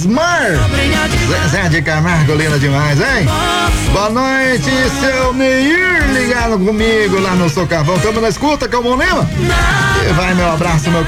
Osmar. Zé de Camargo, linda demais, hein? Boa noite, seu Neir, ligado comigo lá no Socavão. Tamo na escuta, Calmon Lima. E vai meu abraço, meu